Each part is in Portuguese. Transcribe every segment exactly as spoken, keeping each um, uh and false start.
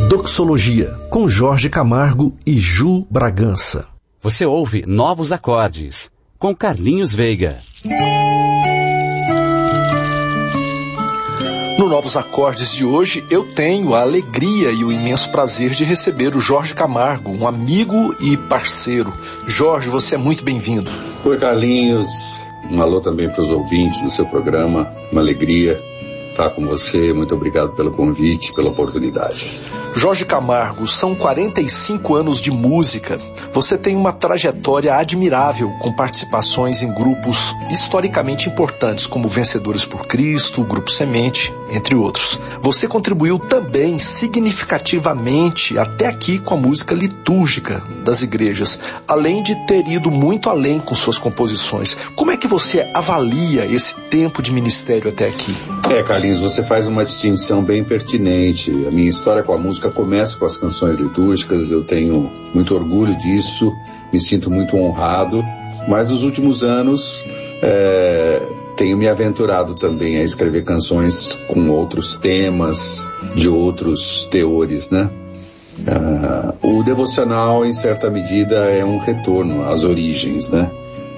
Doxologia, com Jorge Camargo e Ju Bragança. Você ouve Novos Acordes, com Carlinhos Veiga. No Novos Acordes de hoje, eu tenho a alegria e o imenso prazer de receber o Jorge Camargo, um amigo e parceiro. Jorge, você é muito bem-vindo. Oi, Carlinhos. Um alô também para os ouvintes do seu programa. Uma alegria estar com você. Muito obrigado pelo convite, pela oportunidade. Jorge Camargo, são quarenta e cinco anos de música. Você tem uma trajetória admirável, com participações em grupos historicamente importantes, como Vencedores por Cristo, o Grupo Semente, entre outros. Você contribuiu também significativamente até aqui com a música litúrgica das igrejas, além de ter ido muito além com suas composições. Como é que você avalia esse tempo de ministério até aqui? É, Carlinhos, você faz uma distinção bem pertinente. A minha história com a música começa com as canções litúrgicas, eu tenho muito orgulho disso, me sinto muito honrado, mas nos últimos anos é, tenho me aventurado também a escrever canções com outros temas, de outros teores, né? Uh, o devocional, em certa medida, é um retorno às origens, né?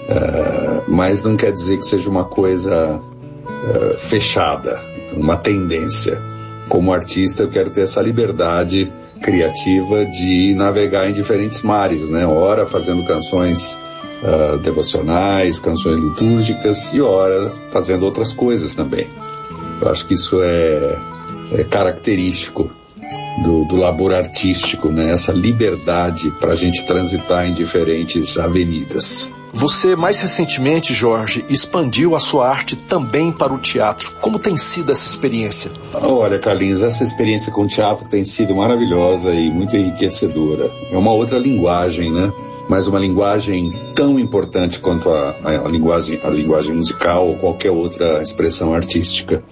Uh, mas não quer dizer que seja uma coisa uh, fechada, uma tendência. Como artista, eu quero ter essa liberdade criativa de navegar em diferentes mares, né? Ora fazendo canções uh, devocionais, canções litúrgicas, e ora fazendo outras coisas também. Eu acho que isso é, é característico do, do labor artístico, né? Essa liberdade para a gente transitar em diferentes avenidas. Você, mais recentemente, Jorge, expandiu a sua arte também para o teatro. Como tem sido essa experiência? Olha, Carlinhos, essa experiência com o teatro tem sido maravilhosa e muito enriquecedora. É uma outra linguagem, né? Mas uma linguagem tão importante quanto a, a, a, linguagem, a linguagem musical ou qualquer outra expressão artística.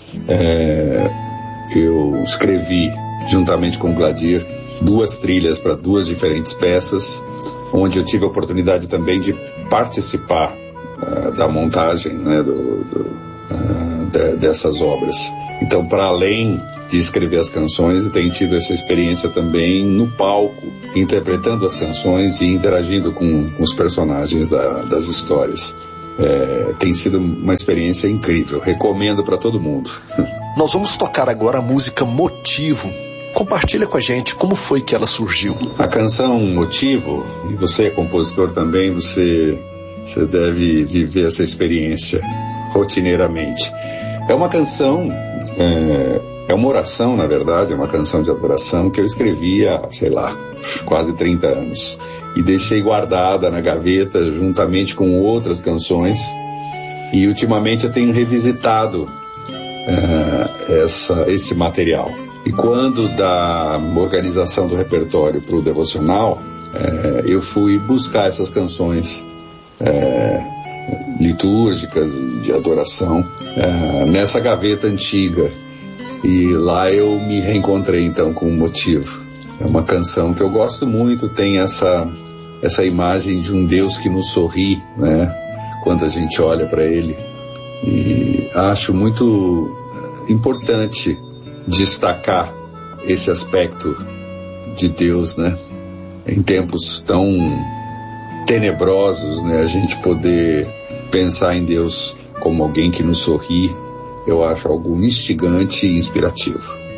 É, eu escrevi, juntamente com o Gladir, duas trilhas para duas diferentes peças, onde eu tive a oportunidade também de participar uh, da montagem, né, do, do, uh, de, dessas obras. Então, para além de escrever as canções, eu tenho tido essa experiência também no palco, interpretando as canções e interagindo com, com os personagens da, das histórias. É, tem sido uma experiência incrível, recomendo para todo mundo. Nós vamos tocar agora a música Motivo. Compartilha com a gente como foi que ela surgiu. A canção Motivo, e você é compositor também, você, você deve viver essa experiência rotineiramente. É uma canção, é, é uma oração, na verdade, é uma canção de adoração que eu escrevi há, sei lá, quase trinta anos. E deixei guardada na gaveta juntamente com outras canções. E ultimamente eu tenho revisitado é, essa, esse material. E quando da organização do repertório para o devocional, é, eu fui buscar essas canções é, litúrgicas de adoração é, nessa gaveta antiga. E lá eu me reencontrei então com o Motivo. É uma canção que eu gosto muito, tem essa, essa imagem de um Deus que nos sorri, né, quando a gente olha para Ele. E acho muito importante destacar esse aspecto de Deus, né? Em tempos tão tenebrosos, né? A gente poder pensar em Deus como alguém que nos sorri, eu acho algo instigante e inspirativo.